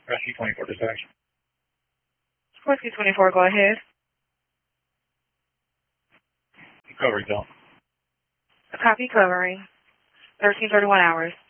Rescue 24 dispatch. Rescue 24, go ahead. Covering zone. A copy covering. 1331 hours.